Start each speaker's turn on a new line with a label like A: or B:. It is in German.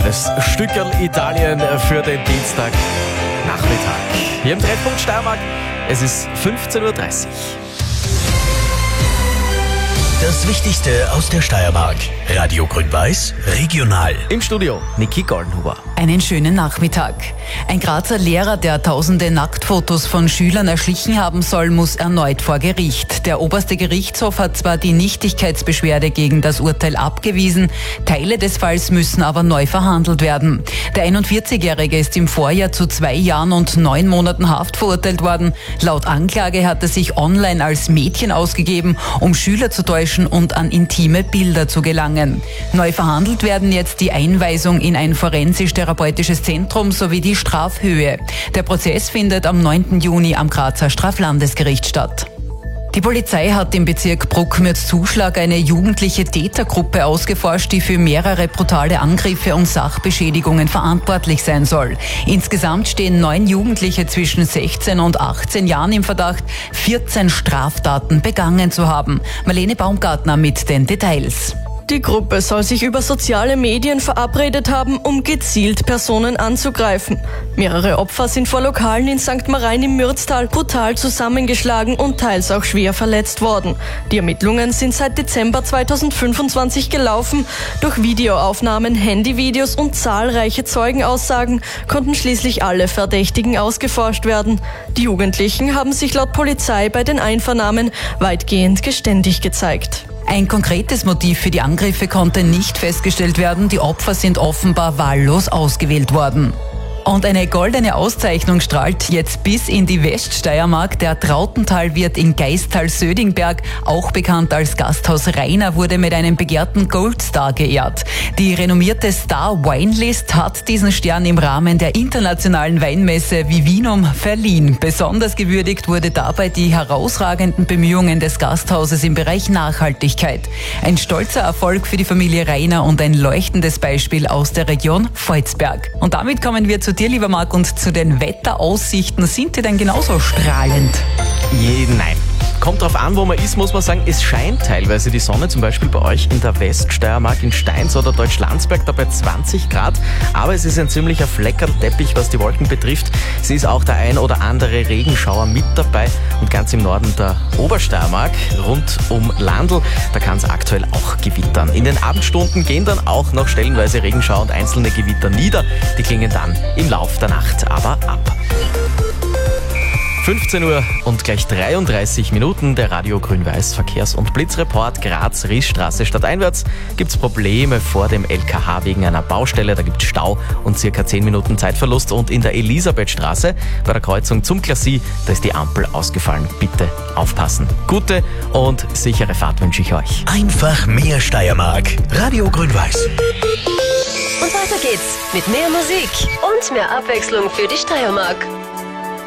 A: kleines Stückerl Italien für den Dienstagnachmittag. Hier im Treffpunkt Steiermark, es ist 15.30 Uhr.
B: Das Wichtigste aus der Steiermark. Radio Grün-Weiß, regional.
A: Im Studio Niki Goldenhuber.
C: Einen schönen Nachmittag. Ein Grazer Lehrer, der tausende Nacktfotos von Schülern erschlichen haben soll, muss erneut vor Gericht. Der oberste Gerichtshof hat zwar die Nichtigkeitsbeschwerde gegen das Urteil abgewiesen, Teile des Falls müssen aber neu verhandelt werden. Der 41-Jährige ist im Vorjahr zu 2 Jahren und 9 Monaten Haft verurteilt worden. Laut Anklage hat er sich online als Mädchen ausgegeben, um Schüler zu täuschen und an intime Bilder zu gelangen. Neu verhandelt werden jetzt die Einweisung in ein forensisch-therapeutisches Zentrum sowie die Strafhöhe. Der Prozess findet am 9. Juni am Grazer Straflandesgericht statt. Die Polizei hat im Bezirk Bruckmürzzuschlag eine jugendliche Tätergruppe ausgeforscht, die für mehrere brutale Angriffe und Sachbeschädigungen verantwortlich sein soll. Insgesamt stehen 9 Jugendliche zwischen 16 und 18 Jahren im Verdacht, 14 Straftaten begangen zu haben. Marlene Baumgartner mit den Details.
D: Die Gruppe soll sich über soziale Medien verabredet haben, um gezielt Personen anzugreifen. Mehrere Opfer sind vor Lokalen in St. Marein im Mürztal brutal zusammengeschlagen und teils auch schwer verletzt worden. Die Ermittlungen sind seit Dezember 2025 gelaufen. Durch Videoaufnahmen, Handyvideos und zahlreiche Zeugenaussagen konnten schließlich alle Verdächtigen ausgeforscht werden. Die Jugendlichen haben sich laut Polizei bei den Einvernahmen weitgehend geständig gezeigt.
C: Ein konkretes Motiv für die Angriffe konnte nicht festgestellt werden. Die Opfer sind offenbar wahllos ausgewählt worden. Und eine goldene Auszeichnung strahlt jetzt bis in die Weststeiermark. Der Trautentalwirt in Geistal-Södingberg, auch bekannt als Gasthaus Rainer, wurde mit einem begehrten Gold Star geehrt. Die renommierte Star Winelist hat diesen Stern im Rahmen der internationalen Weinmesse Vivinum verliehen. Besonders gewürdigt wurde dabei die herausragenden Bemühungen des Gasthauses im Bereich Nachhaltigkeit. Ein stolzer Erfolg für die Familie Rainer und ein leuchtendes Beispiel aus der Region Volzberg. Und damit kommen wir zu dir, lieber Marc, und zu den Wetteraussichten. Sind die denn genauso strahlend?
A: Nein. Kommt drauf an, wo man ist, muss man sagen, es scheint teilweise die Sonne, zum Beispiel bei euch in der Weststeiermark, in Steins oder Deutschlandsberg, da bei 20 Grad. Aber es ist ein ziemlicher Fleckerlteppich, was die Wolken betrifft. Es ist auch der ein oder andere Regenschauer mit dabei. Und ganz im Norden der Obersteiermark, rund um Landl, da kann es aktuell auch gewittern. In den Abendstunden gehen dann auch noch stellenweise Regenschauer und einzelne Gewitter nieder. Die klingen dann im Lauf der Nacht aber ab. 15 Uhr und gleich 33 Minuten, der Radio Grün-Weiß Verkehrs- und Blitzreport. Graz, Riesstraße stadteinwärts gibt's Probleme vor dem LKH wegen einer Baustelle. Da gibt's Stau und circa 10 Minuten Zeitverlust. Und in der Elisabethstraße bei der Kreuzung zum Glacis, da ist die Ampel ausgefallen. Bitte aufpassen. Gute und sichere Fahrt wünsche ich euch.
B: Einfach mehr Steiermark. Radio Grün-Weiß.
E: Und weiter geht's mit mehr Musik und mehr Abwechslung für die Steiermark.